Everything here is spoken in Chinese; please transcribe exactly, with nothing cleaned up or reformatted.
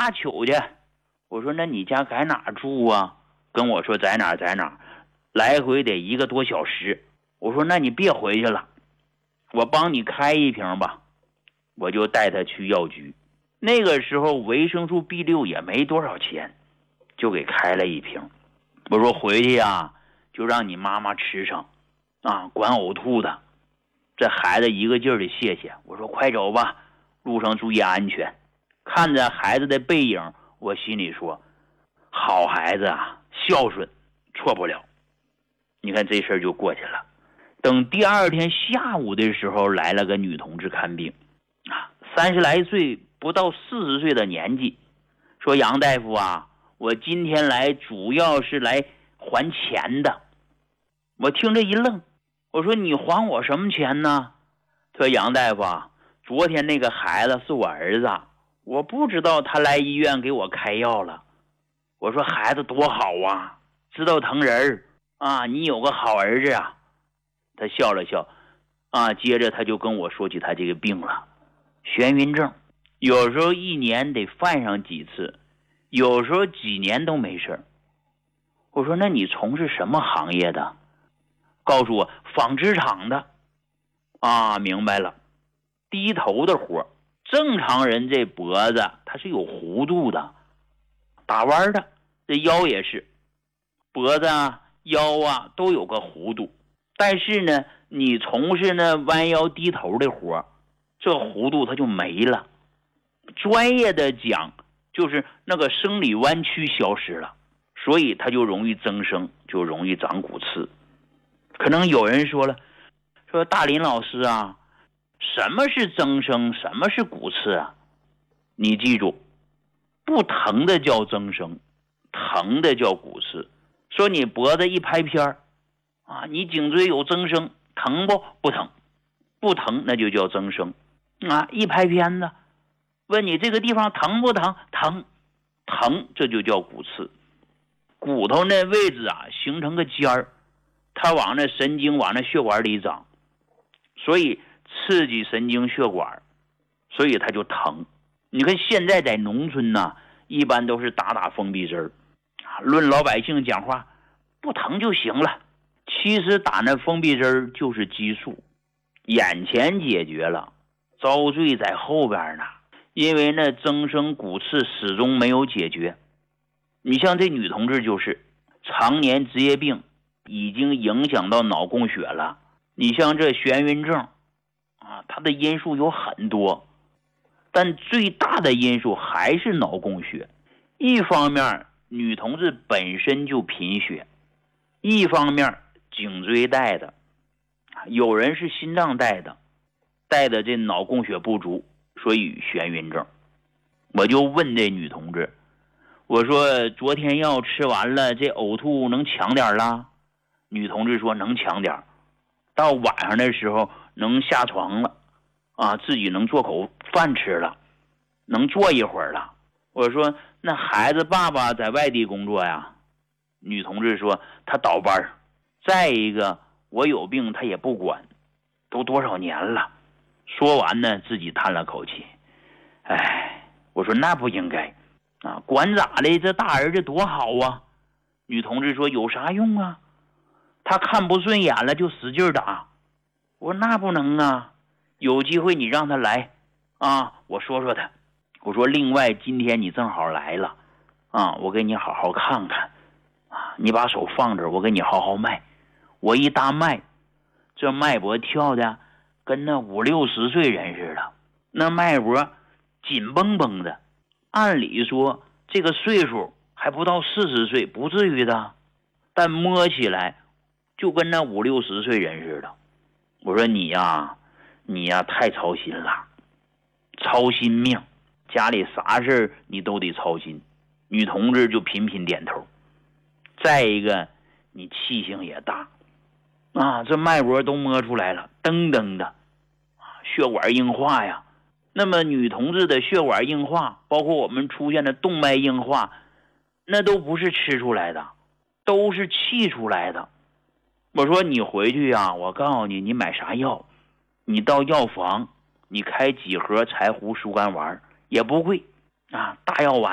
拉球去。我说那你家在哪住啊？跟我说在哪在哪，来回得一个多小时。我说那你别回去了，我帮你开一瓶吧。我就带他去药局，那个时候维生素 B 六 也没多少钱，就给开了一瓶。我说回去呀，就让你妈妈吃上啊，管呕吐的。这孩子一个劲儿的谢谢。我说快走吧，路上注意安全。看着孩子的背影，我心里说好孩子啊，孝顺，错不了。你看这事儿就过去了。等第二天下午的时候，来了个女同志看病啊，三十来岁，不到四十岁的年纪，说杨大夫啊，我今天来主要是来还钱的。我听着一愣，我说你还我什么钱呢？他说杨大夫啊，昨天那个孩子是我儿子，我不知道他来医院给我开药了。我说孩子多好啊，知道疼人啊，你有个好儿子啊。他笑了笑啊，接着他就跟我说起他这个病了，眩晕症，有时候一年得犯上几次，有时候几年都没事。我说那你从事什么行业的？告诉我纺织厂的。啊，明白了，低头的活。正常人这脖子它是有弧度的，打弯的，这腰也是，脖子啊腰啊都有个弧度。但是呢，你从事那弯腰低头的活，这弧度它就没了。专业的讲，就是那个生理弯曲消失了，所以它就容易增生，就容易长骨刺。可能有人说了，说大林老师啊，什么是增生，什么是骨刺啊？你记住，不疼的叫增生，疼的叫骨刺。说你脖子一拍片儿啊，你颈椎有增生，疼不？不疼，不疼那就叫增生啊。一拍片子，问你这个地方疼不疼？疼，疼这就叫骨刺。骨头那位置啊，形成个尖儿，它往那神经往那血管里长，所以刺激神经血管，所以它就疼。你看现在在农村呢、啊，一般都是打打封闭针啊，论老百姓讲话，不疼就行了。其实打那封闭针就是激素，眼前解决了，遭罪在后边呢。因为那增生骨刺始终没有解决。你像这女同志就是常年职业病，已经影响到脑供血了。你像这眩晕症啊，它的因素有很多，但最大的因素还是脑供血。一方面女同志本身就贫血，一方面颈椎带的，有人是心脏带的，带的这脑供血不足，所以眩晕症。我就问这女同志，我说昨天药吃完了，这呕吐能强点了？女同志说能强点，到晚上的时候能下床了啊，自己能做口饭吃了，能坐一会儿了。我说那孩子爸爸在外地工作呀？女同志说他倒班。再一个我有病他也不管，都多少年了。说完呢，自己叹了口气，哎，我说那不应该啊，管咋的，这大儿子多好啊。女同志说有啥用啊，他看不顺眼了就使劲打。我说那不能啊，有机会你让他来啊，我说说他。我说另外今天你正好来了啊，我给你好好看看啊，你把手放这儿，我给你好好脉。我一搭脉，这脉搏跳的跟那五六十岁人似的，那脉搏紧绷绷的。按理说这个岁数还不到四十岁，不至于的，但摸起来就跟那五六十岁人似的。我说你呀，你呀太操心了，操心命，家里啥事你都得操心。女同志就频频点头。再一个，你气性也大啊，这脉搏都摸出来了，噔噔的，血管硬化呀。那么女同志的血管硬化，包括我们出现的动脉硬化，那都不是吃出来的，都是气出来的。我说你回去啊，我告诉你，你买啥药，你到药房，你开几盒柴胡疏肝丸，也不贵啊，大药丸